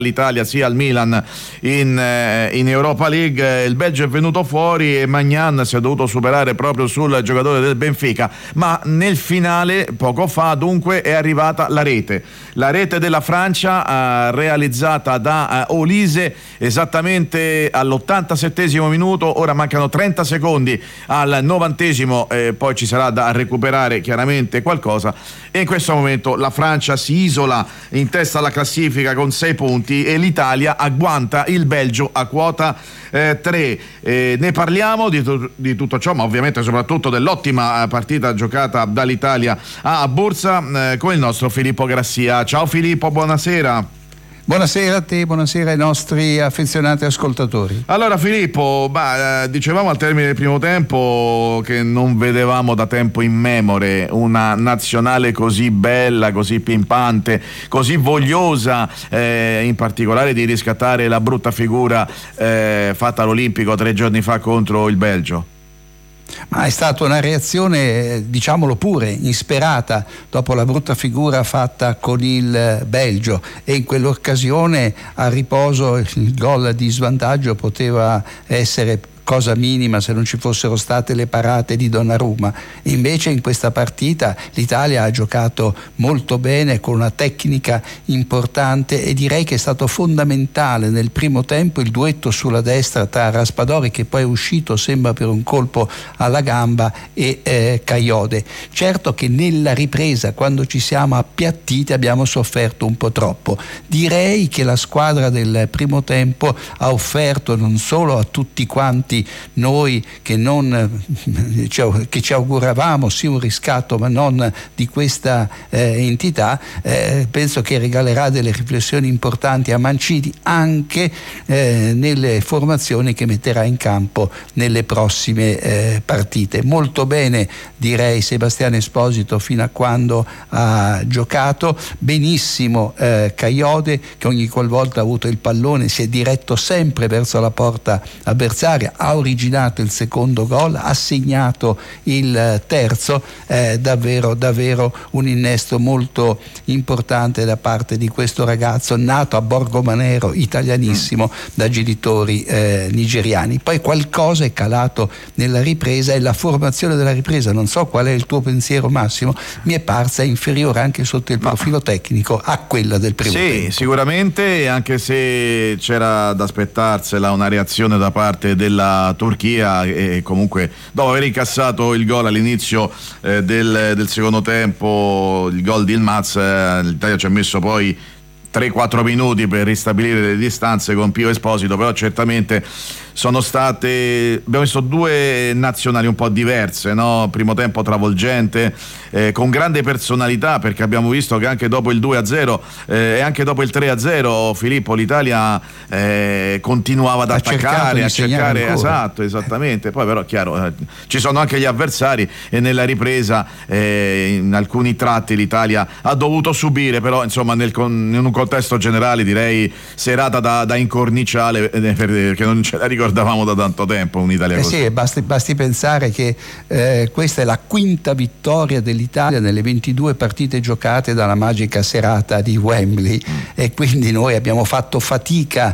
l'Italia sia al Milan in Europa League. Il Belgio è venuto fuori e Maignan si è dovuto superare proprio sul giocatore del Benfica, ma nel finale poco fa dunque è arrivata la rete della Francia realizzata da Olise esattamente all'87esimo minuto. Ora mancano 30 secondi al 90esimo, poi ci sarà da recuperare chiaramente qualcosa, e in questo momento la Francia si isola in testa alla classifica con 6 punti e l'Italia agguanta il Belgio a quota 3. Ne parliamo di tutto ciò, ma ovviamente soprattutto dell'ottima partita giocata dall'Italia a Bursa con il nostro Filippo Grassia. Ciao Filippo, buonasera. Buonasera a te, buonasera ai nostri affezionati ascoltatori. Allora Filippo, dicevamo al termine del primo tempo che non vedevamo da tempo immemore una nazionale così bella, così pimpante, così vogliosa, in particolare di riscattare la brutta figura fatta all'Olimpico 3 giorni fa contro il Belgio. Ma è stata una reazione, diciamolo pure, insperata dopo la brutta figura fatta con il Belgio, e in quell'occasione a riposo il gol di svantaggio poteva essere cosa minima se non ci fossero state le parate di Donnarumma. Invece in questa partita l'Italia ha giocato molto bene, con una tecnica importante, e direi che è stato fondamentale nel primo tempo il duetto sulla destra tra Raspadori, che poi è uscito sembra per un colpo alla gamba, e Kayode. Certo che nella ripresa, quando ci siamo appiattiti, abbiamo sofferto un po' troppo. Direi che la squadra del primo tempo ha offerto non solo a tutti quanti noi che ci auguravamo sì un riscatto, ma non di questa entità, penso che regalerà delle riflessioni importanti a Mancini anche nelle formazioni che metterà in campo nelle prossime partite. Molto bene, direi, Sebastiano Esposito fino a quando ha giocato, benissimo Kayode, che ogni qualvolta ha avuto il pallone si è diretto sempre verso la porta avversaria, ha originato il secondo gol, ha segnato il terzo, davvero un innesto molto importante da parte di questo ragazzo nato a Borgomanero, italianissimo, da genitori nigeriani. Poi qualcosa è calato nella ripresa, e la formazione della ripresa, non so qual è il tuo pensiero Massimo, mi è parsa inferiore anche sotto il profilo tecnico a quella del primo tempo. Sì, sicuramente, anche se c'era da aspettarsela una reazione da parte della Turchia, e comunque dopo aver incassato il gol all'inizio del secondo tempo, il gol di Yilmaz, l'Italia ci ha messo poi 3-4 minuti per ristabilire le distanze con Pio Esposito, però certamente abbiamo visto due nazionali un po' diverse, no? Primo tempo travolgente, con grande personalità, perché abbiamo visto che anche dopo il 2-0 e anche dopo il 3-0 Filippo, l'Italia continuava ad attaccare, a cercare, esattamente. Poi però chiaro, ci sono anche gli avversari, e nella ripresa in alcuni tratti l'Italia ha dovuto subire, però insomma in un contesto generale direi serata da incorniciare, perché non ce la ricordavamo da tanto tempo un'Italia così. Sì, basti pensare che questa è la quinta vittoria dell'Italia nelle 22 partite giocate dalla magica serata di Wembley, e quindi noi abbiamo fatto fatica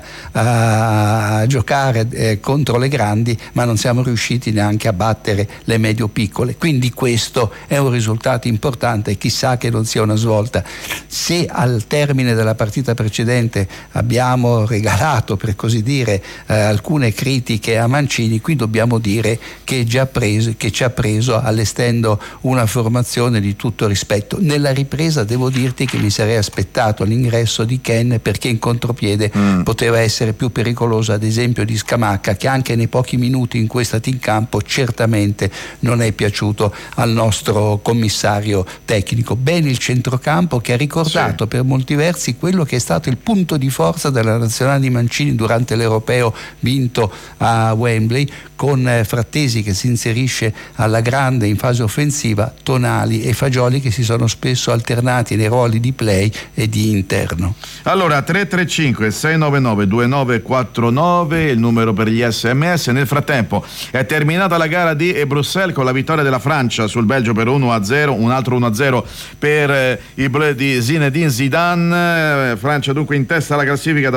a giocare contro le grandi, ma non siamo riusciti neanche a battere le medio-piccole, quindi questo è un risultato importante, e chissà che non sia una svolta. Se al termine della partita precedente abbiamo regalato, per così dire, alcune critiche a Mancini, qui dobbiamo dire che ci ha preso allestendo una formazione di tutto rispetto. Nella ripresa devo dirti che mi sarei aspettato l'ingresso di Ken, perché in contropiede poteva essere più pericoloso, ad esempio, di Scamacca, che anche nei pochi minuti in cui è stato in campo certamente non è piaciuto al nostro commissario tecnico. Bene il centrocampo, che ha ricordato per molti versi quello che è stato il punto di forza della nazionale di Mancini durante l'Europeo vinto a Wembley, con Frattesi che si inserisce alla grande in fase offensiva, Tonali e Fagioli che si sono spesso alternati nei ruoli di play e di interno. Allora 335 699 2949 il numero per gli SMS. Nel frattempo è terminata la gara di Bruxelles con la vittoria della Francia sul Belgio per 1-0, un altro 1-0 per i bleu di Zinedine Zidane. Francia dunque in testa alla classifica da